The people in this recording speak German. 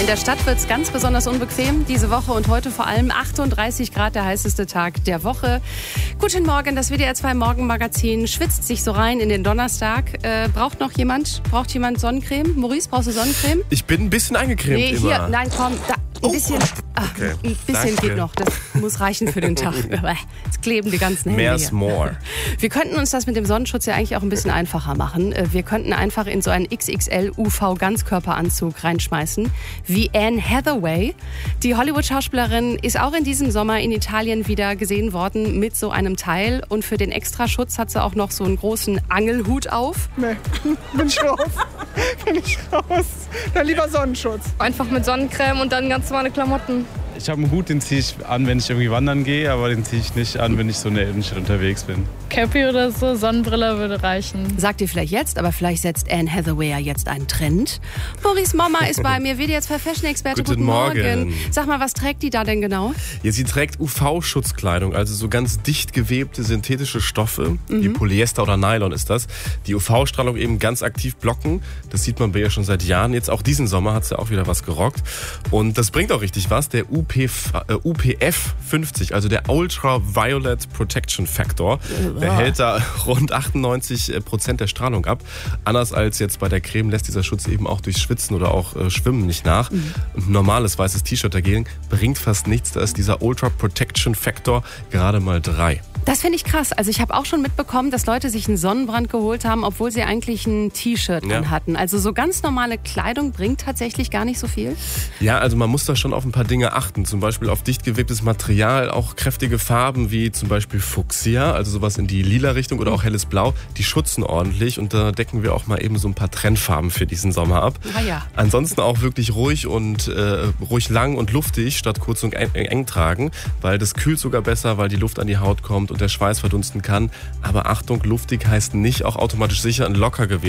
In der Stadt wird es ganz besonders unbequem diese Woche und heute vor allem 38 Grad, der heißeste Tag der Woche. Guten Morgen, das WDR 2 Morgenmagazin schwitzt sich so rein in den Donnerstag. Braucht jemand Sonnencreme? Maurice, brauchst du Sonnencreme? Ich bin ein bisschen eingecremt Nee, immer. hier, nein, komm, da, ein bisschen. Okay, Ein bisschen danke. geht noch, das muss reichen für den Tag. Es kleben die ganzen Hände Mere's hier. more. Wir könnten uns das mit dem Sonnenschutz ja eigentlich auch ein bisschen einfacher machen. Wir könnten einfach in so einen XXL UV-Ganzkörperanzug reinschmeißen, wie Anne Hathaway. Die Hollywood-Schauspielerin ist auch in diesem Sommer in Italien wieder gesehen worden mit so einem Teil. Und für den Extraschutz hat sie auch noch so einen großen Angelhut auf. Nee, bin ich raus. Dann lieber Sonnenschutz. Einfach mit Sonnencreme und dann ganz normale Klamotten. Ich habe einen Hut, den ziehe ich an, wenn ich irgendwie wandern gehe, aber den ziehe ich nicht an, wenn ich so in der Innenstadt unterwegs bin. Cappy oder so, Sonnenbrille würde reichen. Sagt ihr vielleicht jetzt, aber vielleicht setzt Anne Hathaway ja jetzt einen Trend. Maurice Momma ist bei mir, WDR 2 Fashion-Experte. Guten Morgen. Sag mal, was trägt die da denn genau? Ja, sie trägt UV-Schutzkleidung, also so ganz dicht gewebte synthetische Stoffe, wie Polyester oder Nylon ist das, die UV-Strahlung eben ganz aktiv blocken. Das sieht man bei ihr schon seit Jahren. Jetzt auch diesen Sommer hat sie auch wieder was gerockt. Und das bringt auch richtig was. Der UPF 50, also der Ultraviolet Protection Factor, der hält da rund 98% der Strahlung ab. Anders als jetzt bei der Creme lässt dieser Schutz eben auch durch Schwitzen oder auch Schwimmen nicht nach. Ein normales weißes T-Shirt dagegen bringt fast nichts. Da ist dieser Ultra Protection Factor gerade mal 3. Das finde ich krass. Also ich habe auch schon mitbekommen, dass Leute sich einen Sonnenbrand geholt haben, obwohl sie eigentlich ein T-Shirt an hatten. Also so ganz normale Kleidung bringt tatsächlich gar nicht so viel. Ja, also man muss da schon auf ein paar Dinge achten. Zum Beispiel auf dicht gewebtes Material, auch kräftige Farben wie zum Beispiel Fuchsia, also sowas in die lila Richtung oder auch helles Blau. Die schützen ordentlich und da decken wir auch mal eben so ein paar Trendfarben für diesen Sommer ab. Ah ja. Ansonsten auch wirklich ruhig und ruhig lang und luftig statt kurz und eng tragen, weil das kühlt sogar besser, weil die Luft an die Haut kommt und der Schweiß verdunsten kann. Aber Achtung, luftig heißt nicht auch automatisch sicher und locker gewesen.